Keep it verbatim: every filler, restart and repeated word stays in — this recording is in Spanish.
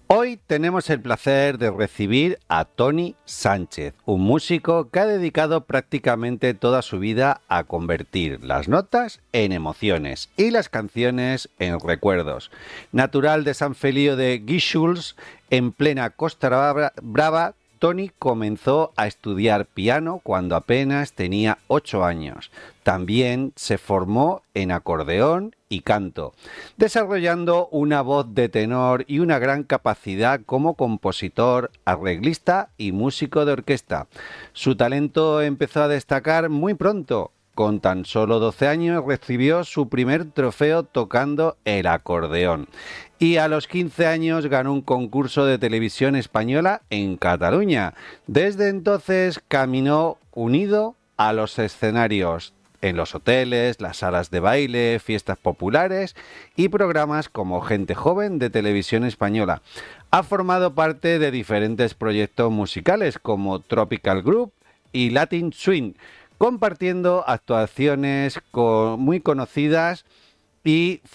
Hoy tenemos el placer de recibir a Tony Sánchez, un músico que ha dedicado prácticamente toda su vida a convertir las notas en emociones y las canciones en recuerdos. Natural de San Feliu de Guíxols, en plena Costa Brava, Brava, Tony comenzó a estudiar piano cuando apenas tenía ocho años. También se formó en acordeón y canto, desarrollando una voz de tenor y una gran capacidad como compositor, arreglista y músico de orquesta. Su talento empezó a destacar muy pronto. Con tan solo doce años recibió su primer trofeo tocando el acordeón y a los quince años ganó un concurso de televisión española en Cataluña. Desde entonces caminó unido a los escenarios en los hoteles, las salas de baile, fiestas populares y programas como Gente Joven de Televisión Española. Ha formado parte de diferentes proyectos musicales como Tropical Group y Latin Swing, compartiendo actuaciones con, muy conocidas y